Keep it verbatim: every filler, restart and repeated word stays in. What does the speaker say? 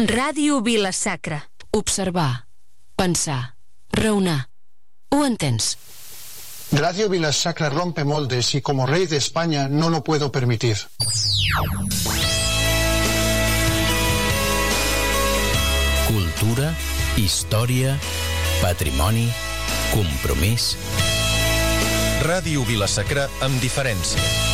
Ràdio Vila-sacra. Observar, pensar, raonar. ¿Ho entens? Radio Vila-sacra rompe moldes y como rey de España no lo puedo permitir. Cultura, història, patrimoni, compromís. Ràdio Vila-sacra amb diferència.